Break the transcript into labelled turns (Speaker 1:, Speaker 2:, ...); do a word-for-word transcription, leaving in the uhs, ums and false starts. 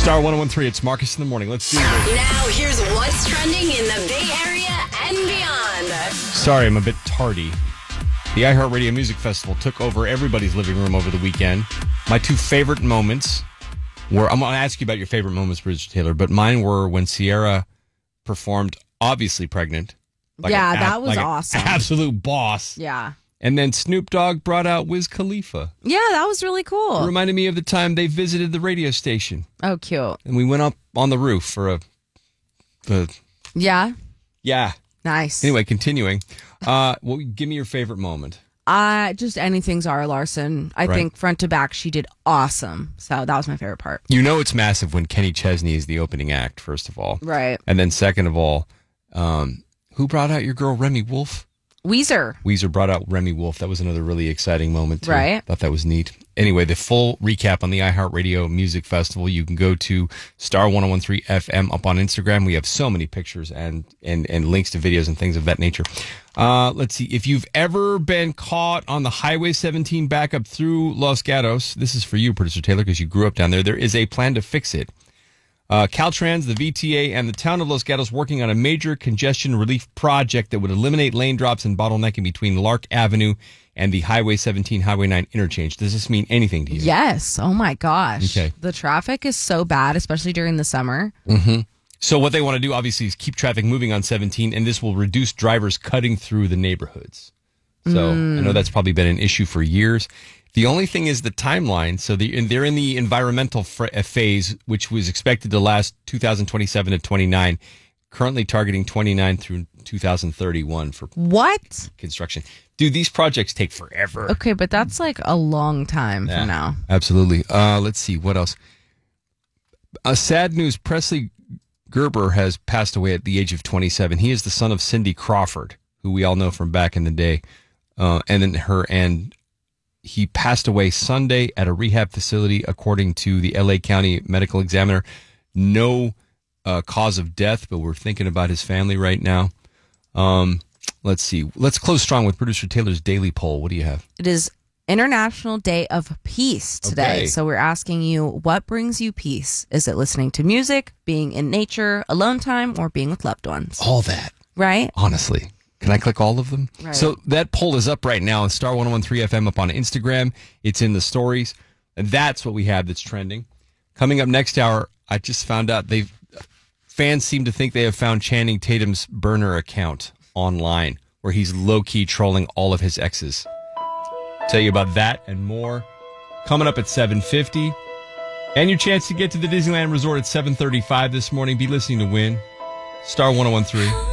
Speaker 1: Star one oh one three, it's Marcus in the morning. Let's do this.
Speaker 2: Now, here's what's trending in the Bay Area and beyond.
Speaker 1: Sorry, I'm a bit tardy. The iHeartRadio Music Festival took over everybody's living room over the weekend. My two favorite moments were, I'm going to ask you about your favorite moments, Bridget Taylor, but mine were when Sierra performed Obviously Pregnant. Like
Speaker 3: yeah,
Speaker 1: an,
Speaker 3: that was
Speaker 1: like
Speaker 3: awesome.
Speaker 1: Absolute boss.
Speaker 3: Yeah.
Speaker 1: And then Snoop Dogg brought out Wiz Khalifa.
Speaker 3: Yeah, that was really cool.
Speaker 1: It reminded me of the time they visited the radio station.
Speaker 3: Oh, cute.
Speaker 1: And we went up on the roof for a... a
Speaker 3: yeah?
Speaker 1: Yeah.
Speaker 3: Nice.
Speaker 1: Anyway, continuing. Uh, well, give me your favorite moment.
Speaker 3: Uh, just anything Zara Larson. I
Speaker 1: Right.
Speaker 3: think front to back, she did awesome. So that was my favorite part.
Speaker 1: You know it's massive when Kenny Chesney is the opening act, first of all.
Speaker 3: Right.
Speaker 1: And then second of all, um, who brought out your girl, Remy Wolf?
Speaker 3: Weezer.
Speaker 1: Weezer brought out Remy Wolf. That was another really exciting moment, too.
Speaker 3: Right.
Speaker 1: Thought that was neat. Anyway, the full recap on the iHeartRadio Music Festival, you can go to Star ten thirteen F M up on Instagram. We have so many pictures and, and, and links to videos and things of that nature. Uh, let's see. If you've ever been caught on the Highway seventeen back up through Los Gatos, this is for you, Producer Taylor, because you grew up down there. There is a plan to fix it. Uh, Caltrans, the V T A, and the town of Los Gatos working on a major congestion relief project that would eliminate lane drops and bottlenecking between Lark Avenue and the Highway seventeen, Highway nine interchange. Does this mean anything to you?
Speaker 3: Yes. Oh, my gosh.
Speaker 1: Okay.
Speaker 3: The traffic is so bad, especially during the summer.
Speaker 1: Mm-hmm. So what they want to do, obviously, is keep traffic moving on seventeen, and this will reduce drivers cutting through the neighborhoods. So
Speaker 3: Mm.
Speaker 1: I know that's probably been an issue for years. The only thing is the timeline. So the, and they're in the environmental fr- phase, which was expected to last two thousand twenty-seven to twenty-nine, currently targeting twenty-nine through two thousand thirty-one for
Speaker 3: What?
Speaker 1: construction. Dude, these projects take forever.
Speaker 3: Okay, but that's like a long time
Speaker 1: Yeah,
Speaker 3: from now.
Speaker 1: Absolutely. Uh, let's see. What else? Uh, sad news. Presley Gerber has passed away at the age of twenty-seven. He is the son of Cindy Crawford, who we all know from back in the day. Uh, and then her, and he passed away Sunday at a rehab facility, according to the L A County Medical Examiner. No uh, cause of death, but we're thinking about his family right now. Um, let's see. Let's close strong with Producer Taylor's daily poll. What do you have?
Speaker 3: It is International Day of Peace today.
Speaker 1: Okay.
Speaker 3: So we're asking you, what brings you peace? Is it listening to music, being in nature, alone time, or being with loved ones?
Speaker 1: All that.
Speaker 3: Right?
Speaker 1: Honestly. Can I click all of them?
Speaker 3: Right.
Speaker 1: So that poll is up right now on Star ten thirteen F M up on Instagram. It's in the stories. And that's what we have that's trending. Coming up next hour, I just found out they've fans seem to think they have found Channing Tatum's burner account online, where he's low-key trolling all of his exes. Tell you about that and more coming up at seven fifty. And your chance to get to the Disneyland Resort at seven thirty-five this morning. Be listening to win. Star ten thirteen.